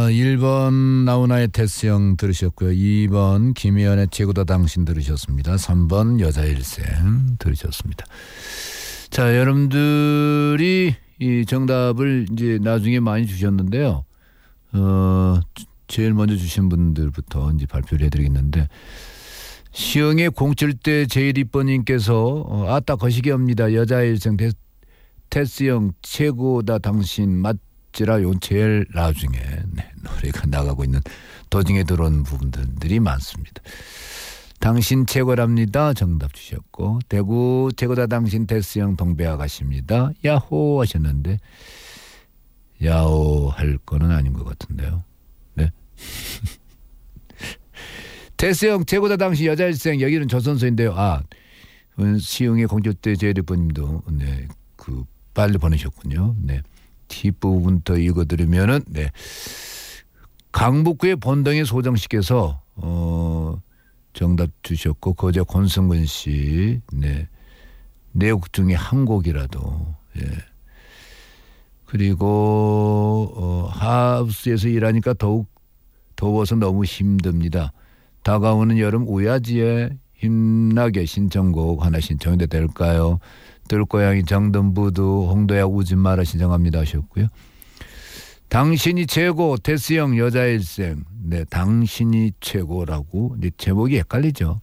1번 나훈아의 테스형 들으셨고요. 2번 김혜연의 최고다 당신 들으셨습니다. 3번 여자일생 들으셨습니다. 자, 여러분들이 이 정답을 이제 나중에 많이 주셨는데요. 제일 먼저 주신 분들부터 이제 발표를 해드리겠는데, 시흥의 07대 제일 이뻐님께서 아따 거시기합니다. 여자일생 테스형 최고다 당신 맞지라. 요 제일 나중에 노래가 나가고 있는 도중에 들어온 부분들이 많습니다. 당신 최고랍니다. 정답 주셨고, 대구 최고다 당신 테스형 동배 아가씨입니다. 야호 하셨는데 야호 할 거는 아닌 것 같은데요. 네. 테스형 최고다 당신 여자일생, 여기는 조선소인데요. 시흥의 07대 제리버님도 네, 그 빨리 보내셨군요. 네. 뒷부분부터 읽어드리면은, 네. 강북구의 본동의 소정씨께서 정답 주셨고, 거제 권승근 씨, 네. 네 곡 중에 한 곡이라도, 예. 그리고 하우스에서 일하니까 더욱 더워서 너무 힘듭니다. 다가오는 여름 우야지에 힘나게 신청곡 하나 신청해도 될까요? 뜰고양이 정든부두 홍도야 우지 마라 신청합니다 하셨고요. 당신이 최고 테스형 여자일생. 네, 당신이 최고라고. 이제 제목이 헷갈리죠.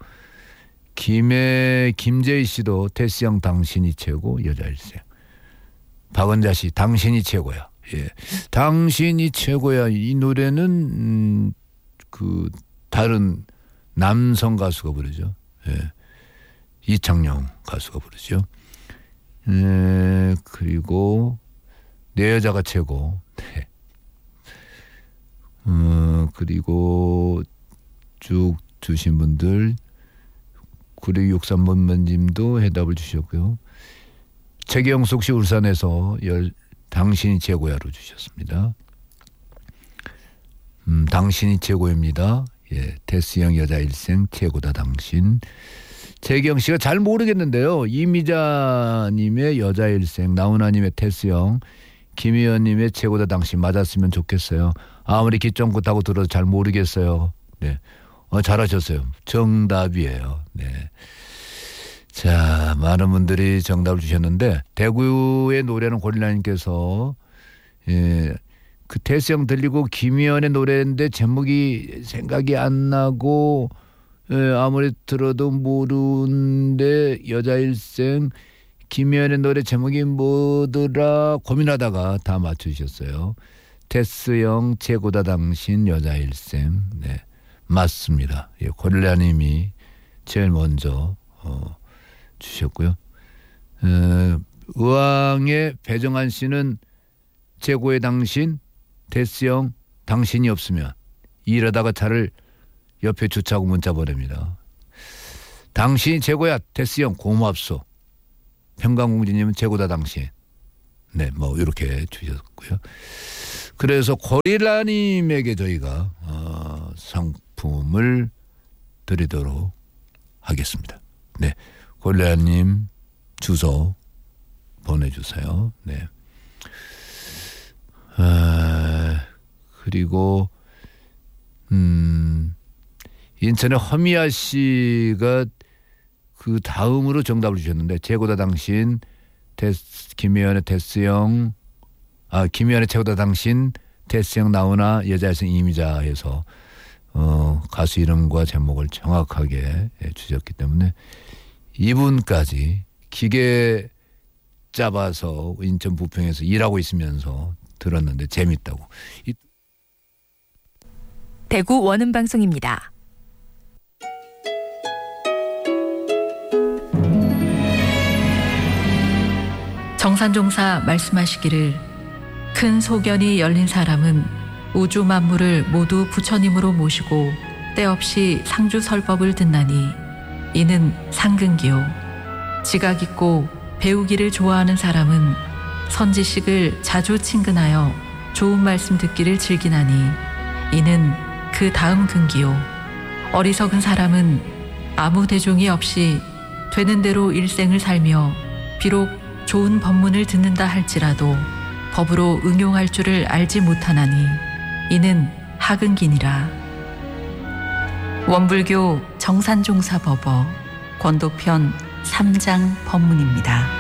김재희 씨도 테스형 당신이 최고 여자일생. 박은자 씨 당신이 최고야. 예, 당신이 최고야. 이 노래는 그 다른 남성 가수가 부르죠. 예, 이창용 가수가 부르죠. 그리고 내 여자가 최고. 네. 그리고 쭉 주신 분들 9663번님도 해답을 주셨고요. 최경숙 씨 울산에서 당신이 최고야로 주셨습니다. 당신이 최고입니다. 예, 테스형 여자일생 최고다 당신. 재경 씨가 잘 모르겠는데요. 이미자님의 여자일생, 나훈아님의 테스형, 김희연님의 최고다 당신 맞았으면 좋겠어요. 아무리 기쫑긋하고 들어도 잘 모르겠어요. 네, 잘하셨어요. 정답이에요. 네. 자, 많은 분들이 정답을 주셨는데, 대구의 노래는 고릴라님께서, 예, 그 테스형 들리고 김희연의 노래인데 제목이 생각이 안 나고, 예, 아무리 들어도 모르는데 여자일생, 김희연의 노래 제목이 뭐더라 고민하다가 다 맞추셨어요. 테스형 최고다 당신 여자일생. 네, 맞습니다. 예, 고릴라님이 제일 먼저 주셨고요. 의왕의 배정한 씨는 최고의 당신, 테스형 당신이 없으면. 일하다가 차를 옆에 주차하고 문자 보냅니다. 당신이 최고야 테스형 고맙소. 평강공주님은 최고다 당신. 네, 뭐 이렇게 주셨고요. 그래서 고릴라님에게 저희가 상품을 드리도록 하겠습니다. 네, 고릴라님 주소 보내주세요. 네. 그리고 인천의 허미아 씨가 그 다음으로 정답을 주셨는데, 최고다 당신 김혜연의 테스형, 김혜연의 최고다 당신 테스형 나훈아 여자일생 이미자 해서 가수 이름과 제목을 정확하게 주셨기 때문에 이분까지 기계 잡아서 인천 부평에서 일하고 있으면서 들었는데 재밌다고. 대구 원음방송입니다. 정산종사 말씀하시기를, 큰 소견이 열린 사람은 우주 만물을 모두 부처님으로 모시고 때없이 상주설법을 듣나니 이는 상근기요. 지각 있고 배우기를 좋아하는 사람은 선지식을 자주 친근하여 좋은 말씀 듣기를 즐기나니 이는 그 다음 근기요. 어리석은 사람은 아무 대종이 없이 되는 대로 일생을 살며 비록 좋은 법문을 듣는다 할지라도 법으로 응용할 줄을 알지 못하나니 이는 하근기니라. 원불교 정산종사법어 권도편 3장 법문입니다.